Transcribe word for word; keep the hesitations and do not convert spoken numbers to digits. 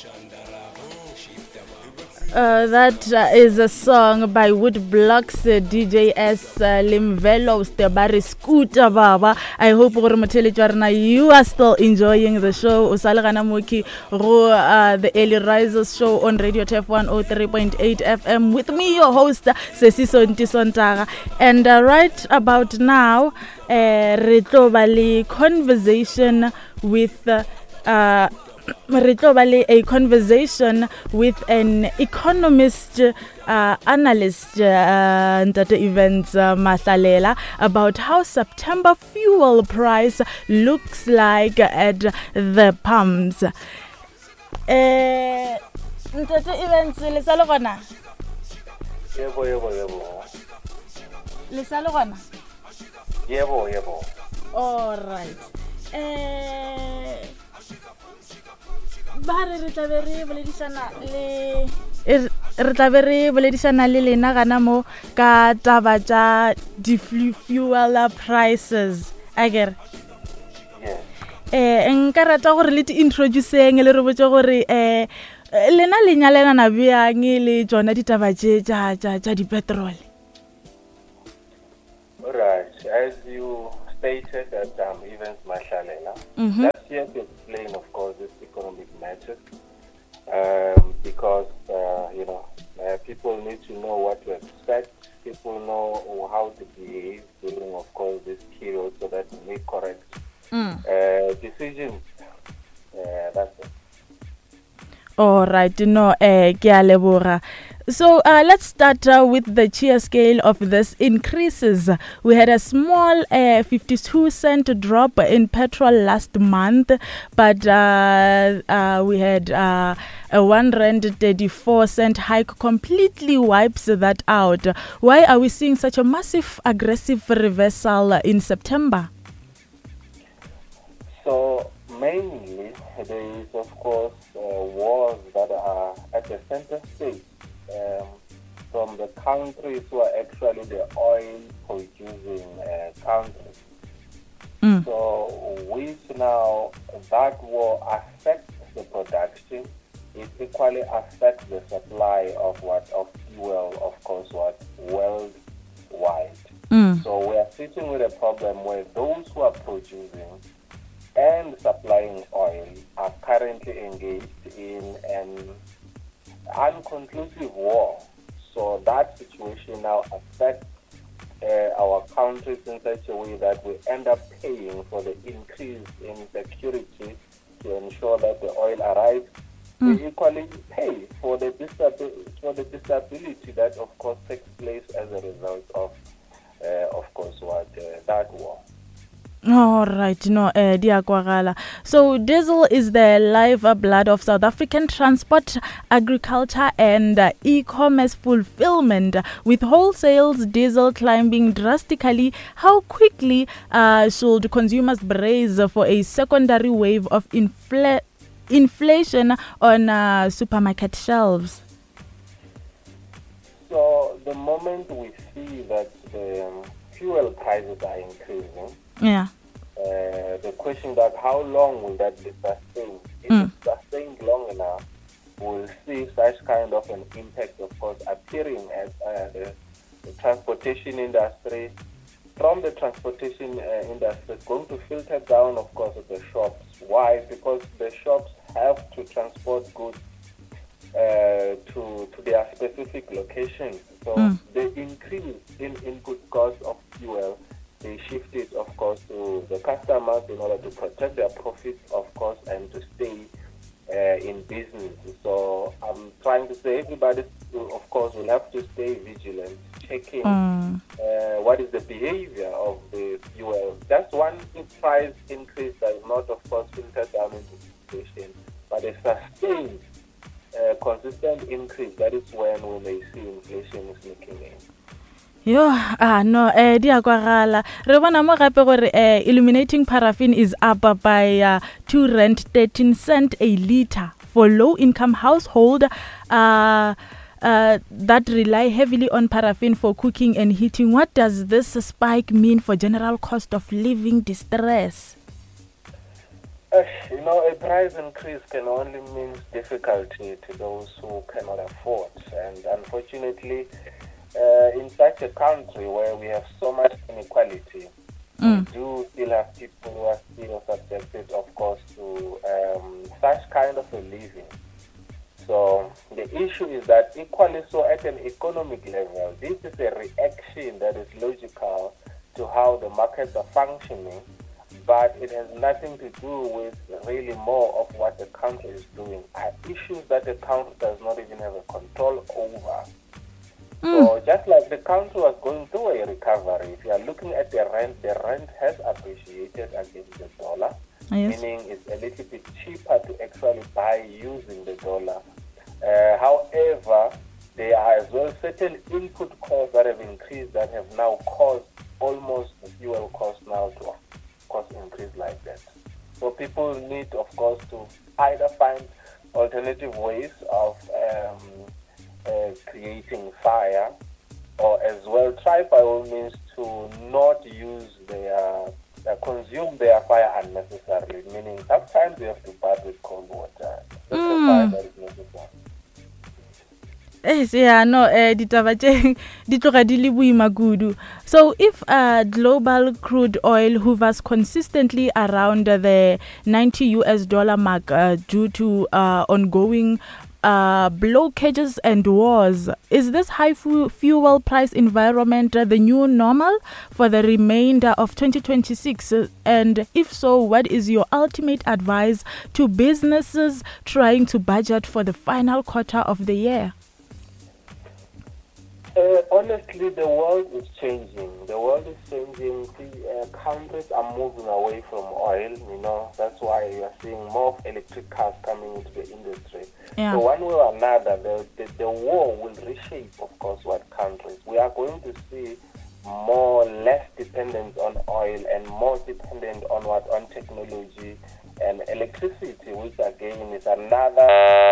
Uh, that uh, is a song by Woodblocks, uh, D J S uh, Limvelo Stebari Scooter Baba. I hope you are still enjoying the show. Usalagana Muki Ro uh, the Early Risers show on Radio T F one oh three point eight F M with me, your host Sesiso Ntisontara. And uh, right about now, uh, Retobali conversation with uh, uh a conversation with an economist, uh, analyst, uh, at the events uh, Masalela about how September fuel price looks like at the pumps. Eh, at the events, Lisalogana. Yebo, yebo, yebo. Lisalogana. Yebo, yebo. All right. Eh. Ba re tla be re boledisana le re tla be re boledisana le lena gana mo ka taba tsa di fuel prices ager eh nka rata gore le ti introducing le re botse gore eh lena le nyalena na biang le tsona ditaba tse tsa tsa di petrol. All right, as you stated at um, events Mashalela, mm-hmm. that's here to explain, of course, this economic matter, um, because uh, you know uh, people need to know what to expect. People know how to behave during, of course, this period, so that they make correct mm. uh, decisions. Uh, that's it. All right, no, eh, ke a leboga. So uh, let's start uh, with the sheer scale of this increases. We had a small uh, fifty-two cent drop in petrol last month, but uh, uh, we had uh, a one rand thirty-four cent hike completely wipes that out. Why are we seeing such a massive aggressive reversal in September? So mainly there is, of course, uh, wars that are at the center stage. Um, from the countries who are actually the oil producing uh, countries. Mm. So which now that will affect the production, it equally affects the supply of what of fuel, of course, what worldwide. Mm. So we are sitting with a problem where those who are producing and supplying oil are currently engaged in an unconclusive war. So that situation now affects uh, our countries in such a way that we end up paying for the increase in security to ensure that the oil arrives. Mm. We equally pay for the disab- for the disability that, of course, takes place as a result of, uh, of course, what uh, that war. All right, no, uh, dear Kwagala. So diesel is the lifeblood of South African transport, agriculture, and uh, e-commerce fulfillment. With wholesales diesel climbing drastically, how quickly uh, should consumers brace for a secondary wave of infl- inflation on uh, supermarket shelves? So the moment we see that the um, fuel prices are increasing, yeah. Uh, the question that how long will that be sustained? If mm. it's sustained long enough, we'll see such kind of an impact, of course, appearing at uh, the, the transportation industry. From the transportation uh, industry, it's going to filter down, of course, at the shops. Why? Because the shops have to transport goods uh, to to their specific locations. So mm. the increase in input cost of fuel, they shift it, of course, to the customers in order to protect their profits, of course, and to stay uh, in business. So I'm trying to say everybody, of course, will have to stay vigilant, checking mm. uh, what is the behavior of the fuel. Just one price increase does not, of course, filter down into inflation, but a sustained, uh, consistent increase, that is when we may see inflation sneaking in. Yo, ah no, eh dia kwagala. Re bona mo gape gore eh illuminating paraffin is up by uh, two rand thirteen cent a liter for low income household uh uh that rely heavily on paraffin for cooking and heating. What does this spike mean for general cost of living distress? Uh, you know, a price increase can only mean difficulty to those who cannot afford. And unfortunately, uh, in such a country where we have so much inequality, Mm. we do still have people who are still subjected, of course, to um, such kind of a living. So the issue is that equally so at an economic level, this is a reaction that is logical to how the markets are functioning, but it has nothing to do with really more of what the country is doing. Are issues that the country does not even have a control over. So just like the country was going through a recovery, if you are looking at the rent, the rent has appreciated against the dollar, Yes. meaning it's a little bit cheaper to actually buy using the dollar. Uh, however, there are as well certain input costs that have increased that have now caused almost the fuel cost now to of course increase like that. So people need, of course, to either find alternative ways of um, uh, creating fire, or as well try by all means to not use their, uh, consume their fire unnecessarily, meaning sometimes you have to bath with cold water. That's the fire that is necessary. Yes, yeah, no, eh, ditaba tse di tloga di le boima kudu. So if uh, global crude oil hovers consistently around the ninety U S dollar mark uh, due to uh, ongoing uh, blockages and wars, is this high fu- fuel price environment uh, the new normal for the remainder of twenty twenty-six? Uh, And if so, what is your ultimate advice to businesses trying to budget for the final quarter of the year? Uh, honestly, the world is changing. The world is changing. The uh, countries are moving away from oil. You know, that's why you are seeing more of electric cars coming into the industry. Yeah. So one way or another, the, the the war will reshape, of course, what countries. We are going to see more less dependence on oil and more dependent on what on technology and electricity, which again is another